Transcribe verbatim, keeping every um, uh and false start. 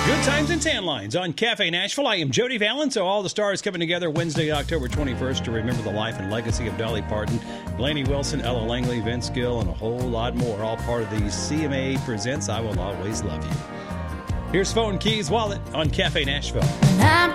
Good Times and Tan Lines on Cafe Nashville. I am Jody Vallon. So all the stars coming together Wednesday, October twenty-first to remember the life and legacy of Dolly Parton, Blaney Wilson, Ella Langley, Vince Gill, and a whole lot more. All part of the C M A Presents I Will Always Love You. Here's Phone Keys Wallet on Cafe Nashville.